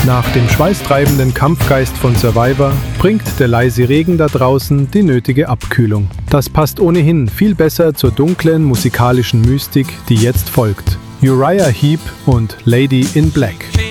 Nach dem schweißtreibenden Kampfgeist von Survivor bringt der leise Regen da draußen die nötige Abkühlung. Das passt ohnehin viel besser zur dunklen musikalischen Mystik, die jetzt folgt. Uriah Heep und Lady in Black.